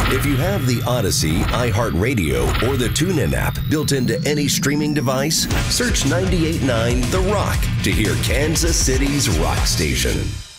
If you have the Odyssey, iHeartRadio, or the TuneIn app built into any streaming device, search 98.9 The Rock to hear Kansas City's rock station.